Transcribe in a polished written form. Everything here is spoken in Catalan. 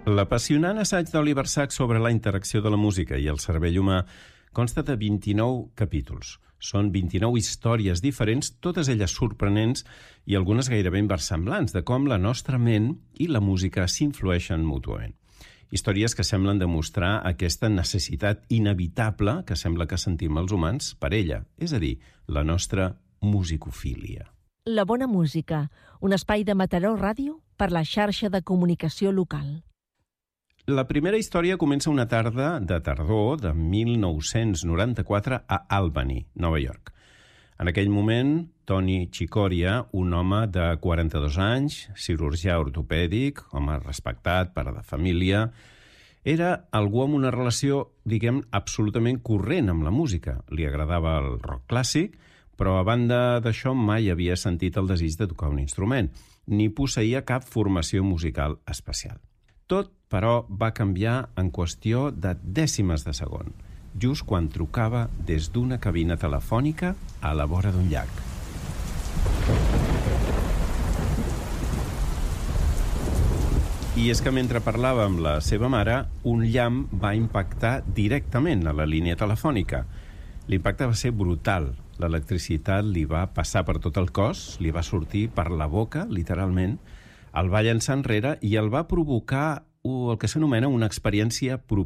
L'apassionant assaig d'Oliver Sacks sobre la interacció de la música i el cervell humà consta de 29 capítols. Són 29 històries diferents, totes elles sorprenents i algunes gairebé inversemblants, de com la nostra ment i la música s'influeixen mútuament. Històries que semblen demostrar aquesta necessitat inevitable que sembla que sentim els humans per ella, és a dir, la nostra musicofília. La bona música, un espai de Mataró Ràdio per la xarxa de comunicació local. La primera història comença una tarda de tardor de 1994 a Albany, Nova York. En aquell moment, Tony Chicoria, un home de 42 anys, cirurgià ortopèdic, home respectat, pare de família, era algú amb una relació, diguem, absolutament corrent amb la música. Li agradava el rock clàssic, però a banda d'això mai havia sentit el desig de tocar un instrument, ni posseïa cap formació musical especial. Tot, però, va canviar en qüestió de dècimes de segon, just quan trucava des d'una cabina telefònica a la vora d'un llac. I és que mentre parlava amb la seva mare, un llamp va impactar directament a la línia telefònica. L'impacte va ser brutal. L'electricitat li va passar per tot el cos, li va sortir per la boca, literalment, el va llançar enrere i el va provocar el que s'anomena una experiència